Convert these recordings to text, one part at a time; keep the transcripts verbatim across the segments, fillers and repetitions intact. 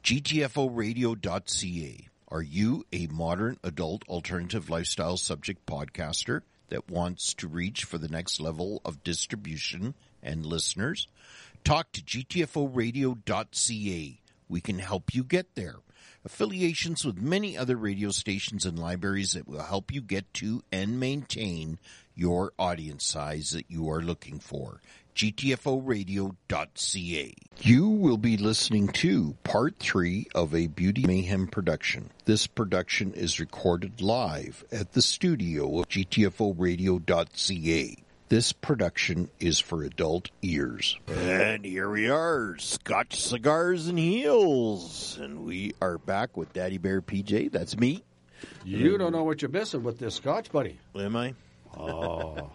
G T F O radio dot C A. Are you a modern adult alternative lifestyle subject podcaster that wants to reach for the next level of distribution and listeners? Talk to G T F O radio dot C A. We can help you get there. Affiliations with many other radio stations and libraries that will help you get to and maintain your audience size that you are looking for. G T F O radio dot C A. You will be listening to part three of a Beauty Mayhem production. This production is recorded live at the studio of G T F O radio dot C A. This production is for adult ears. And here we are, Scotch Cigars and Heels. And we are back with Daddy Bear P J. That's me. You don't know what you're missing with this Scotch, buddy. Am I? Oh.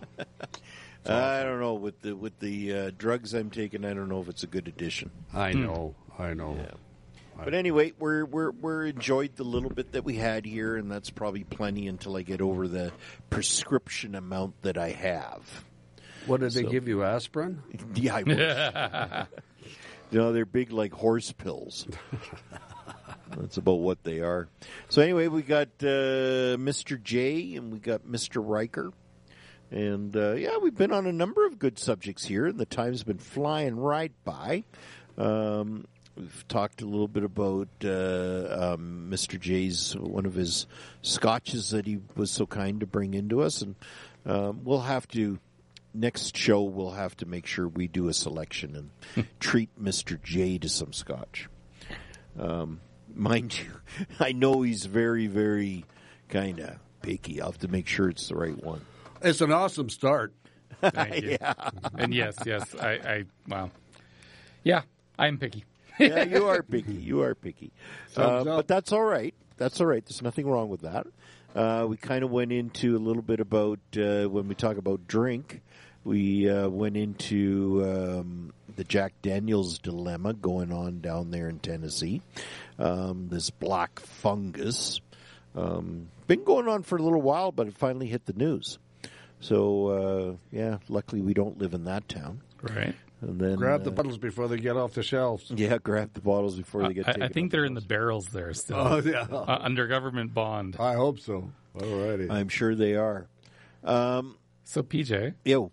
I don't know. With the with the uh, drugs I'm taking, I don't know if it's a good addition. I know. I know. Yeah. But anyway, we're we're we're enjoyed the little bit that we had here, and that's probably plenty until I get over the prescription amount that I have. What did they So- give you, aspirin? Yeah, I wish. You know, they're big like horse pills. That's about what they are. So anyway, we got uh, Mister J and we got Mister Riker. And, uh, yeah, we've been on a number of good subjects here, and the time's been flying right by. Um, we've talked a little bit about uh, um, Mister J's, one of his scotches that he was so kind to bring into us. And um, we'll have to, next show, we'll have to make sure we do a selection and treat Mister J to some scotch. Um, mind you, I know he's very, very kind of picky. I'll have to make sure it's the right one. It's an awesome start. Thank you. Yeah. And yes, yes, I, I, wow. Yeah, I'm picky. Yeah, you are picky. You are picky. Uh, Thumbs up. but that's all right. That's all right. There's nothing wrong with that. Uh, we kind of went into a little bit about, uh, when we talk about drink, we uh, went into um, the Jack Daniels dilemma going on down there in Tennessee. Um, this black fungus. Um, been going on for a little while, but it finally hit the news. So, uh, yeah, luckily we don't live in that town. Right. And then Grab the uh, bottles before they get off the shelves. Yeah, grab the bottles before they get I, taken I think off they're the in the shelves. barrels there still. Oh, yeah. Uh, under government bond. I hope so. All righty. I'm sure they are. Um, So, P J, yo,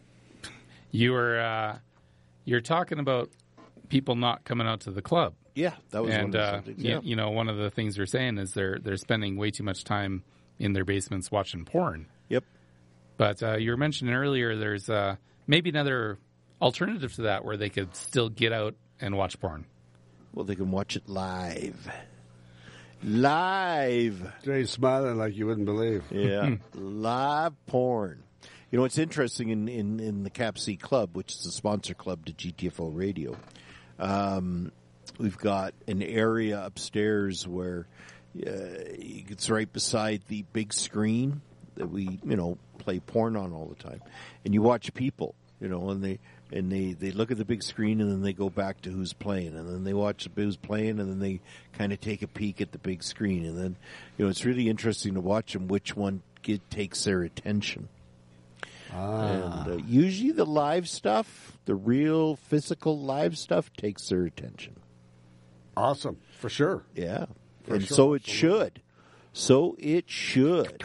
you were uh, you're talking about people not coming out to the club, yeah, that was and one of the uh, subjects. you, Yeah. you know one of the things you're saying is they're they're spending way too much time in their basements watching porn. Yep. But uh, you were mentioning earlier there's uh, maybe another alternative to that where they could still get out and watch porn. Well, they can watch it live. Live. Jay's smiling like you wouldn't believe. Yeah. Live porn. You know, it's interesting in, in, in the Cap C Club, which is a sponsor club to G T F O Radio. Um, we've got an area upstairs where uh, it's right beside the big screen that we, you know, play porn on all the time. And you watch people, you know, and they and they, they look at the big screen and then they go back to who's playing. And then they watch who's playing and then they kind of take a peek at the big screen. And then, you know, it's really interesting to watch them, which one get, takes their attention. Ah. And uh, usually the live stuff, the real physical live stuff, takes their attention. Awesome. For sure. Yeah. For and sure, so it absolutely. should. So it should.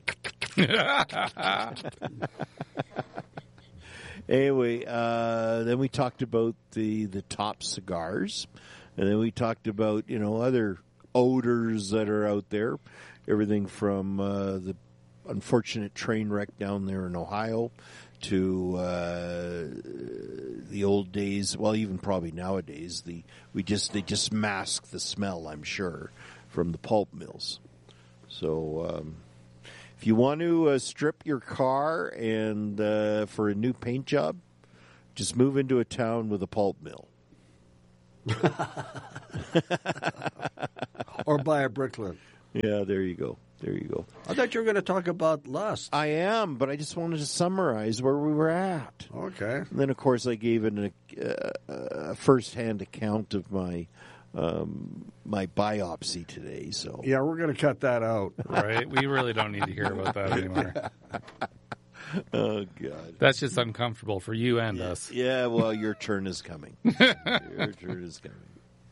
Anyway, uh, then we talked about the, the top cigars. And then we talked about, you know, other odors that are out there. Everything from uh, the unfortunate train wreck down there in Ohio to uh, the old days, well, even probably nowadays, the we just they just mask the smell, I'm sure, from the pulp mills. So um, if you want to uh, strip your car and uh, for a new paint job, just move into a town with a pulp mill. Or buy a Bricklin. Yeah, there you go. There you go. I thought you were going to talk about lust. I am, but I just wanted to summarize where we were at. Okay. And then, of course, I gave an, uh, a first-hand account of my um, my biopsy today. So Yeah, we're going to cut that out. Right? We really don't need to hear about that anymore. oh god, That's just uncomfortable for you and us. yeah. Well, your turn is coming. Your turn is coming.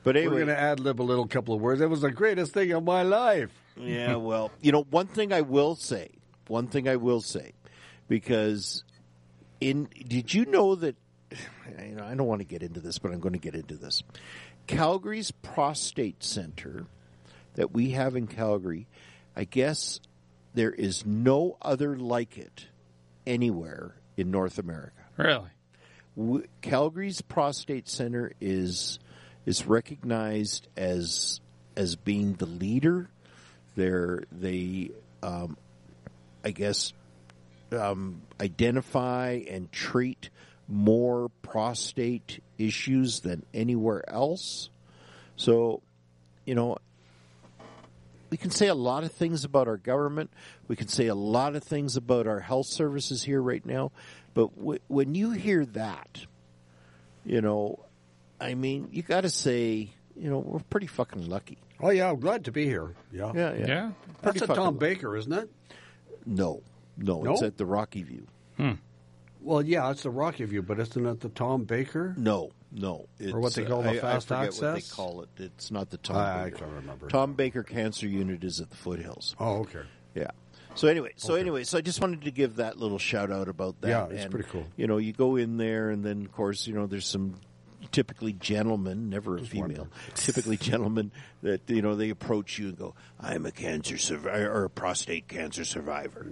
But anyway, We're going to ad-lib a little couple of words. It was the greatest thing of my life. yeah, well, you know, one thing I will say, one thing I will say, because in did you know that, you know, I don't want to get into this, but I'm going to get into this. Calgary's prostate center that we have in Calgary, I guess there is no other like it anywhere in North America. Really? W- Calgary's prostate center is is recognized as as being the leader. They're, they, um, I guess, um, identify and treat more prostate issues than anywhere else. So, you know, we can say a lot of things about our government. We can say a lot of things about our health services here right now. But w- when you hear that, you know, I mean, you got to say, you know, we're pretty fucking lucky. Oh, yeah, I'm glad to be here. Yeah. Yeah, yeah. Yeah. That's Pretty a Tom fucking- Baker, isn't it? No, no, No? it's at the Rocky View. Well, yeah, it's the Rocky View, but isn't it the Tom Baker? No, no. It's, Or what they call the I- fast I forget access? what they call it. It's not the Tom I- I Baker. can't remember. Tom Baker Cancer Unit is at the Foothills. Oh, okay. Yeah. So anyway, so anyway, so I just wanted to give that little shout out about that. Yeah, it's And, pretty cool. You know, you go in there, and then of course, you know, there's some typically gentlemen, never a female, typically gentlemen that you know they approach you and go, "I'm a cancer survivor or a prostate cancer survivor."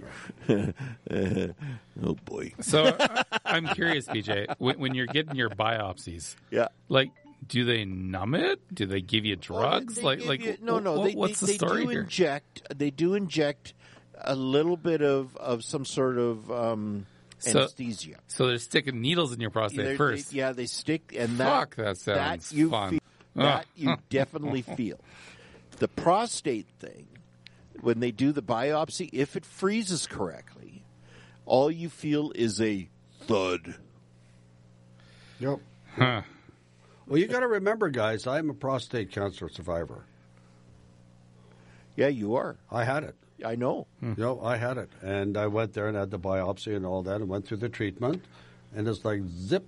Oh boy. So uh, I'm curious, B J, when, when you're getting your biopsies, Yeah. like, do they numb it? Do they give you drugs? They like, give like, you- no, no. wh- They, what's they, the they story do here? inject. They do inject a little bit of, of some sort of um, So- anesthesia. So they're sticking needles in your prostate They're- first. they- yeah, they stick, and that Fuck, that sounds that you fun. Feel, that you definitely feel. The prostate thing, when they do the biopsy, if it freezes correctly, all you feel is a thud. Yep. Huh. Well, you got to remember, guys, I'm a prostate cancer survivor. Yeah, you are. I had it. I know. You know, I had it. And I went there and had the biopsy and all that and went through the treatment. And it's like zip.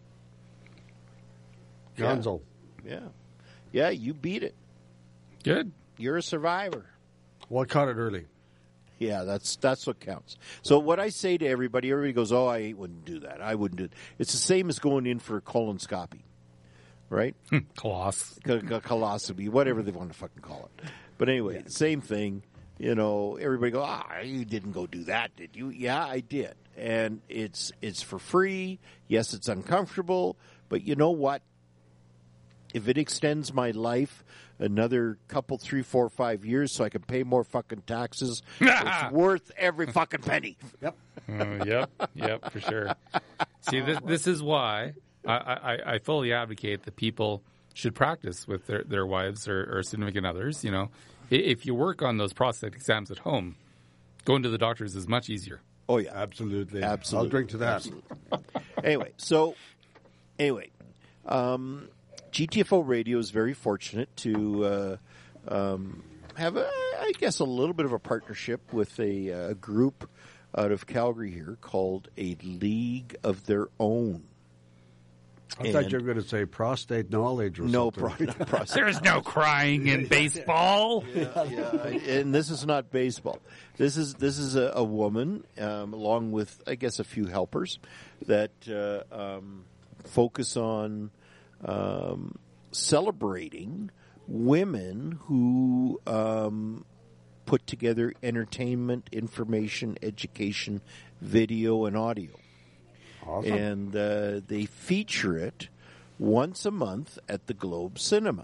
Yeah. Gonzo. Yeah, yeah, you beat it. Good. You're a survivor. Well, I caught it early. Yeah, that's that's what counts. So what I say to everybody, everybody goes, "Oh, I wouldn't do that. I wouldn't do it." It's the same as going in for a colonoscopy, right? Coloss. C- c- Coloscopy, whatever they want to fucking call it. But anyway, same thing. You know, everybody go, "Ah, you didn't go do that, did you?" Yeah, I did, and it's it's for free. Yes, it's uncomfortable, but you know what? If it extends my life another couple, three, four, five years so I can pay more fucking taxes, it's worth every fucking penny. Yep. Uh, yep, yep, for sure. See, this, this is why I, I, I fully advocate that people should practice with their, their wives or, or significant others. You know, I- if you work on those prostate exams at home, going to the doctors is much easier. Oh, yeah. Absolutely. Absolutely. I'll drink to that. Absolutely. Anyway, so, anyway, um, G T F O Radio is very fortunate to uh, um, have, a, I guess, a little bit of a partnership with a uh, group out of Calgary here called A League of Their Own. I thought And- you were going to say prostate knowledge or No, something. pro- not prostate. There's no crying in baseball. yeah, and this is not baseball. This is this is a, a woman, um, along with I guess a few helpers, that uh, um, focus on um, celebrating women who um, put together entertainment, information, education, video, and audio. Awesome. And uh, they feature it once a month at the Globe Cinema.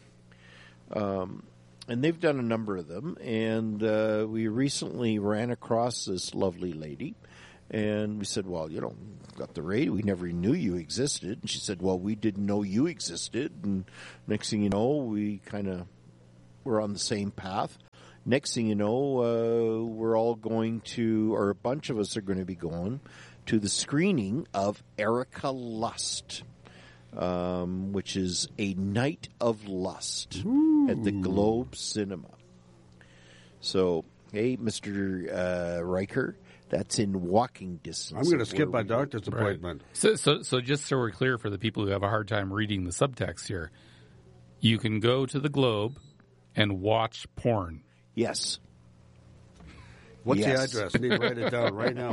Um, and they've done a number of them. And uh, we recently ran across this lovely lady. And we said, well, you know, got the radio. We never knew you existed. And she said, well, we didn't know you existed. And next thing you know, we kind of were on the same path. Next thing you know, uh, we're all going to, or a bunch of us are going to be going to the screening of Erica Lust, um, which is A Night of Lust Ooh. at the Globe Cinema. So, hey, Mister Uh, Riker, that's in walking distance. I'm going to of skip where my we- doctor's appointment. So, so, so just so we're clear for the people who have a hard time reading the subtext here, you can go to the Globe and watch porn. Yes. What's Yes. the address? I need to write it down right now.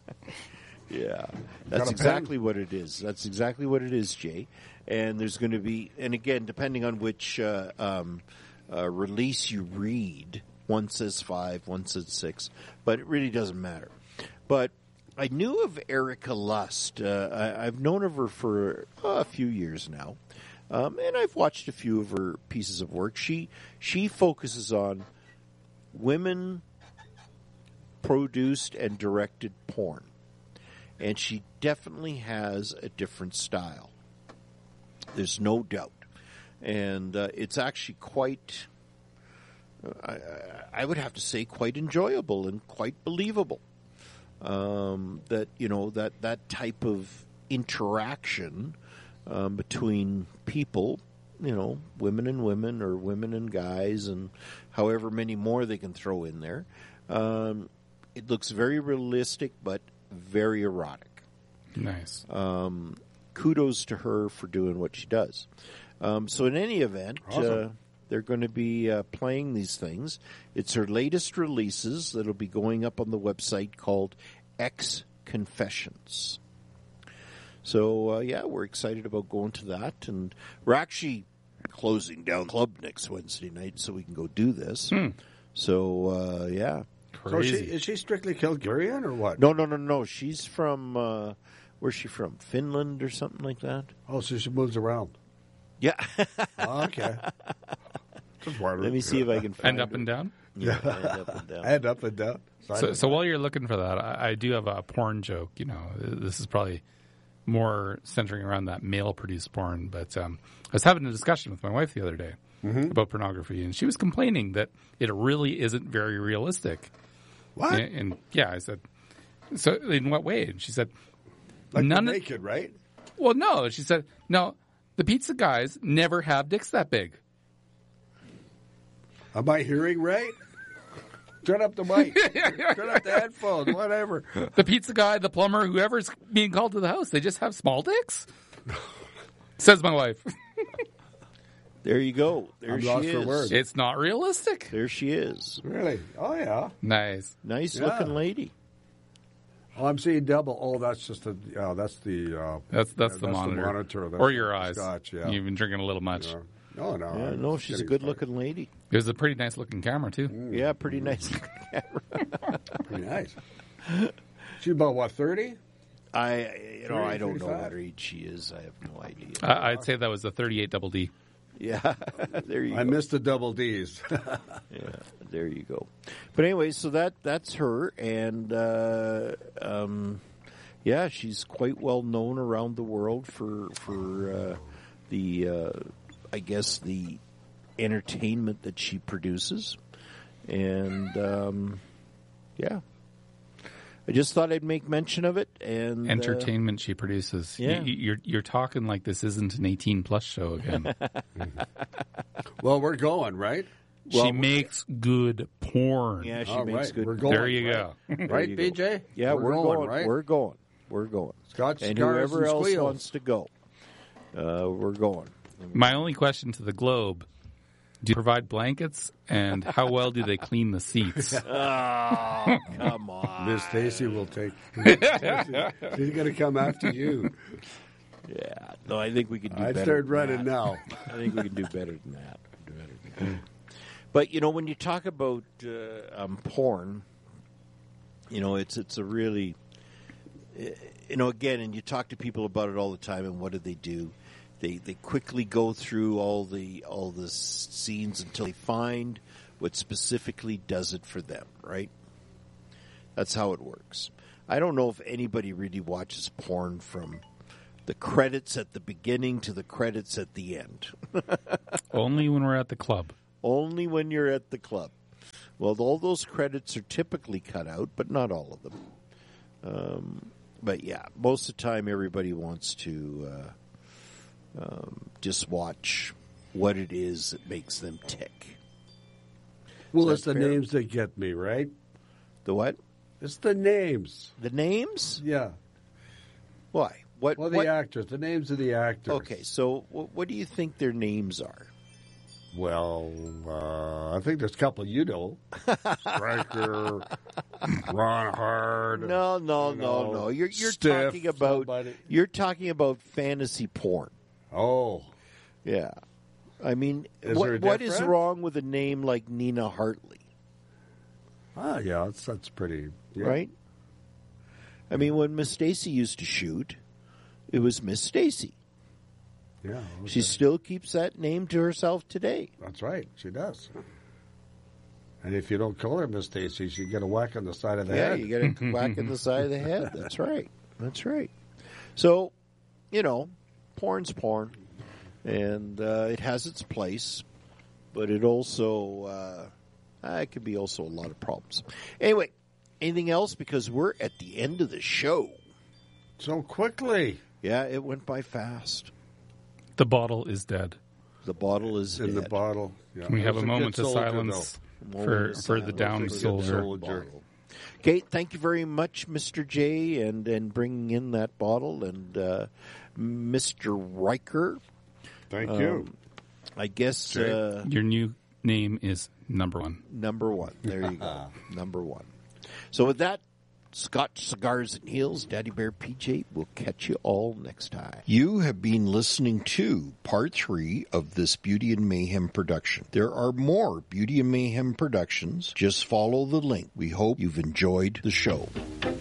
Yeah, Got that's a exactly pen? what it is. That's exactly what it is, Jay. And there's going to be, and again, depending on which uh, um, uh, release you read, one says five, one says six, but it really doesn't matter. But I knew of Erica Lust. Uh, I, I've known of her for uh, a few years now, um, and I've watched a few of her pieces of work. She she focuses on women produced and directed porn. And she definitely has a different style. There's no doubt. And uh, it's actually quite, uh, I, I would have to say, quite enjoyable and quite believable. Um, that, you know, that, that type of interaction um, between people, you know, women and women or women and guys and however many more they can throw in there. Um, it looks very realistic, but very erotic. Nice. Um, kudos to her for doing what she does. Um, so in any event, Awesome. uh, they're going to be uh, playing these things. It's her latest releases that'll be going up on the website called X Confessions. So, uh, yeah, we're excited about going to that. And we're actually closing down the club next Wednesday night so we can go do this. Hmm. So, uh, yeah. So is she, Crazy. is she strictly Kilgarian or what? No, no, no, no. She's from, uh, where's she from? Finland or something like that? Oh, so she moves around. Yeah. Oh, okay. Just wondering. Let me see if I can find And up her. and down? Yeah, and up and down. Head up and down. So, so while you're looking for that, I, I do have a porn joke. You know, this is probably more centering around that male-produced porn. But um, I was having a discussion with my wife the other day Mm-hmm. about pornography, and she was complaining that it really isn't very realistic. What? And, and yeah, I said, so in what way? And she said, Like none the of, naked, right? well, no. She said, no, the pizza guys never have dicks that big. Am I hearing right? Turn up the mic. Turn up the headphones, whatever. The pizza guy, the plumber, whoever's being called to the house, they just have small dicks? Says my wife. There you go. There I'm she lost is. for words. It's not realistic. There she is. Really? Oh, yeah. Nice. Nice Yeah. looking lady. Oh, I'm seeing double. Oh, that's just the, uh, that's the, uh, That's that's yeah, the monitor. monitor. That's or the your eyes. Scotch, yeah. You've been drinking a little much. Yeah. No, no. Yeah, I'm no, just she's a getting good started. looking lady. It was a pretty nice looking camera, too. Yeah, pretty nice. Pretty nice. She's about, what, thirty? I, you know, I don't know thirty-five? what age she is. I have no idea. I, I'd say that was a thirty-eight double D. Yeah, there you I go. missed the double D's. Yeah, there you go. But anyway, so that that's her, and uh, um, yeah, she's quite well known around the world for for uh, the, uh, I guess, the entertainment that she produces, and um, yeah, I just thought I'd make mention of it. And uh, Entertainment she produces. yeah. You, you're you're talking like this isn't an eighteen plus show again. Well, we're going, right? she Well, makes good porn. yeah, she All makes right, good. we're going. There you go. There Right, you B go. J? Yeah, we're, going, going. right? We're going. We're going. Scotch, And cigars, whoever and else squeals. wants to go, uh, we're going. My only question to the Globe: do you provide blankets, and how well do they clean the seats? Oh, come on. Miss Stacy will take. She's going to come after you. Yeah. No, I think we could do I'd better. start than running that. now. I think we can do better than that. Do better than that. But, you know, when you talk about uh, um, porn, you know, it's it's a really, uh, you know, again, and you talk to people about it all the time, and what do they do? They they quickly go through all the all the scenes until they find what specifically does it for them, right? That's how it works. I don't know if anybody really watches porn from the credits at the beginning to the credits at the end. Only when we're at the club. Only when you're at the club. Well, all those credits are typically cut out, but not all of them. Um, but yeah, most of the time everybody wants to uh, um, just watch what it is that makes them tick. Well, Is it's that the fair? names that get me, right? The what? It's the names. The names? Yeah. Why? What? Well, the what? actors. The names of the actors. Okay, so what, what do you think their names are? Well, uh, I think there's a couple you know. Striker, Ron Hard. No, no, you no, know, no. You're you're Stiff, talking about somebody. you're talking about fantasy porn. Oh, Yeah. I mean, Is what there a what is difference? wrong with a name like Nina Hartley, ah, yeah, that's, that's pretty. Yeah. right? I mean, when Miss Stacy used to shoot, it was Miss Stacy. Yeah, okay. She still keeps that name to herself today. That's right. She does. And if you don't call her Miss Stacy, she get a whack on the side of the Yeah, head. you get a whack in the side of the head. That's right. That's right. So, you know, porn's porn, and uh, it has its place, but it also uh, it could be also a lot of problems. Anyway, anything else? Because we're at the end of the show. So quickly. Yeah, it went by fast. The bottle is dead. The bottle is In the dead. bottle. Yeah. Can we have That's a moment good of soldier, silence Moment for of for the silence. downed That's a good soldier? soldier. Okay, thank you very much, Mister J, and, and bringing in that bottle, and uh, Mister Riker. Thank Um, you. I guess Jay? uh, Your new name is number one. number one. There you go. Number one. So with that, Scotch Cigars and Heels, Daddy Bear P J, will catch you all next time. You have been listening to part three of this Beauty and Mayhem production. There are more Beauty and Mayhem productions. Just follow the link. We hope you've enjoyed the show.